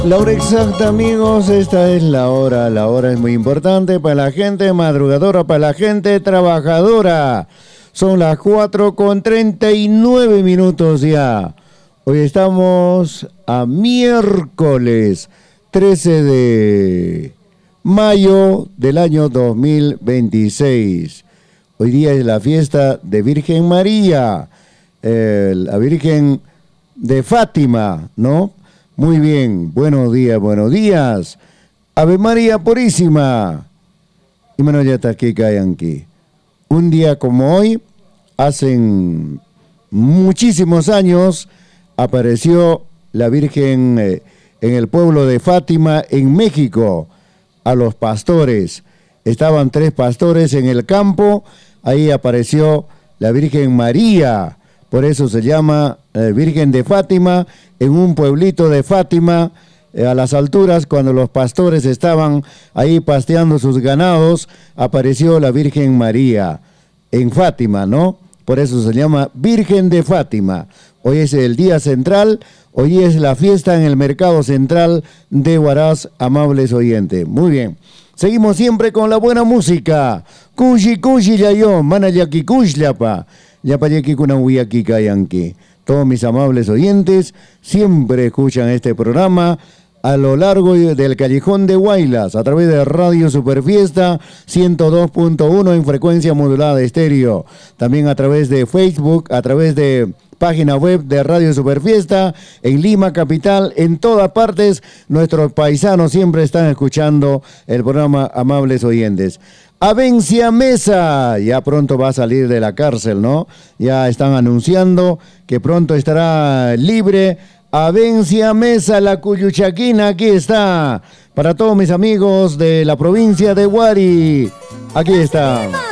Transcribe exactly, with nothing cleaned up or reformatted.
La hora exacta, amigos, esta es la hora. La hora es muy importante para la gente madrugadora, para la gente trabajadora. Son las cuatro con treinta y nueve minutos ya. Hoy estamos a miércoles trece de mayo del año dos mil veintiséis. Hoy día es la fiesta de Virgen María, eh, la Virgen de Fátima, ¿no? Muy bien, buenos días, buenos días. Ave María Purísima. Y menos ya está aquí, caen aquí. Un día como hoy, hacen muchísimos años, apareció la Virgen eh, en el pueblo de Fátima, en México, a los pastores. Estaban tres pastores en el campo, ahí apareció la Virgen María. Por eso se llama eh, Virgen de Fátima, en un pueblito de Fátima, eh, a las alturas, cuando los pastores estaban ahí pasteando sus ganados, apareció la Virgen María en Fátima, ¿no? Por eso se llama Virgen de Fátima. Hoy es el día central, hoy es la fiesta en el mercado central de Huaraz, amables oyentes. Muy bien. Seguimos siempre con la buena música. Kushi kushi yayo, manayaki kushlapa. Yapayaki kunawiyaki kayanki. Todos mis amables oyentes siempre escuchan este programa a lo largo del Callejón de Huaylas, a través de Radio Superfiesta ciento dos punto uno en frecuencia modulada estéreo. También a través de Facebook, a través de página web de Radio Superfiesta, en Lima, capital, en todas partes, nuestros paisanos siempre están escuchando el programa, amables oyentes. Avencia Mesa, ya pronto va a salir de la cárcel, ¿no? Ya están anunciando que pronto estará libre. Avencia Mesa, la Cuyuchaquina, aquí está. Para todos mis amigos de la provincia de Huari, aquí está.